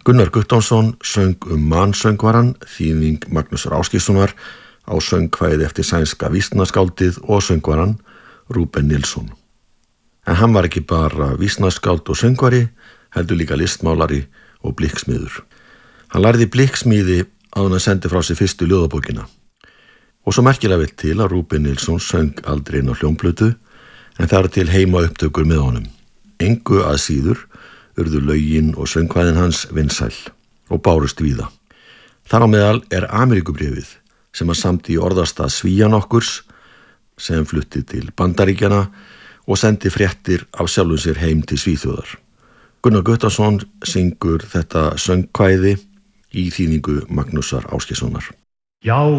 Gunnar Guttormsson söng Mansöngvaran, þýðing Magnúsar Ásgeirssonar á söngkvæði eftir sænska vísnaskáldið og söngvaran Rúben Nilsson. En hann var ekki bara vísnaskáld og söngvari, heldur líka listmálari og blikksmiður. Hann lærði blikksmíði áður en hann sendi frá sér fyrstu ljóðabókina. Og svo merkilega vill til að Rúben Nilsson söng aldrei inn á hljómplötu, en það er til heima upptökur með honum. Engu að síður urðu lögin og söngkvæðin hans vinsæl og bárust víða. Þar á meðal er Ameríkubréfið sem hann samdi í orðastað Svíja nokkurs sem flutti til Bandaríkjanna og sendi fréttir af sjálfum sér heim til Svíþjóðar. Gunnar Guttormsson syngur þetta söngkvæði í þýðingu Magnúsar Ásgeirssonar. Já,